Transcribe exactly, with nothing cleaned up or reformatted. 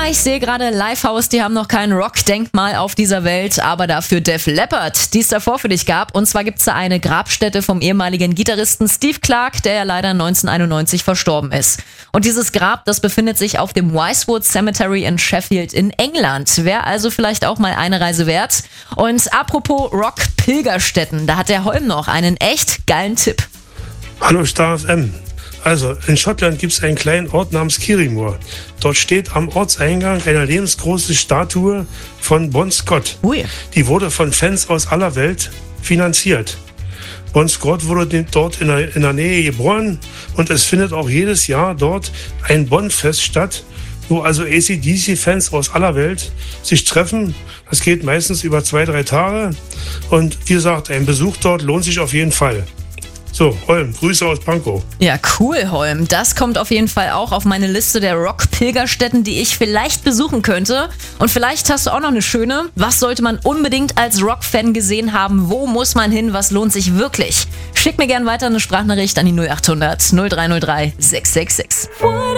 ich sehe gerade Lifehouse, die haben noch kein Rock-Denkmal auf dieser Welt, aber dafür Def Leppard, die es davor für dich gab. Und zwar gibt es da eine Grabstätte vom ehemaligen Gitarristen Steve Clark, der ja leider neunzehnhunderteinundneunzig verstorben ist. Und dieses Grab, das befindet sich auf dem Wisewood Cemetery in Sheffield in England. Wäre also vielleicht auch mal eine Reise wert. Und apropos Rock-Pilgerstätten, da hat der Holm noch einen echt geilen Tipp. Hallo Star F M. Also, in Schottland gibt es einen kleinen Ort namens Kirriemuir. Dort steht am Ortseingang eine lebensgroße Statue von Bon Scott. Ui. Die wurde von Fans aus aller Welt finanziert. Bon Scott wurde dort in der, in der Nähe geboren und es findet auch jedes Jahr dort ein Bon-Fest statt, wo also A C D C-Fans aus aller Welt sich treffen. Das geht meistens über zwei, drei Tage und wie gesagt, ein Besuch dort lohnt sich auf jeden Fall. So, Holm, Grüße aus Pankow. Ja, cool, Holm. Das kommt auf jeden Fall auch auf meine Liste der Rock-Pilgerstätten, die ich vielleicht besuchen könnte. Und vielleicht hast du auch noch eine schöne. Was sollte man unbedingt als Rock-Fan gesehen haben? Wo muss man hin? Was lohnt sich wirklich? Schick mir gerne weiter eine Sprachnachricht an die null acht hundert null drei null drei sechs sechs sechs.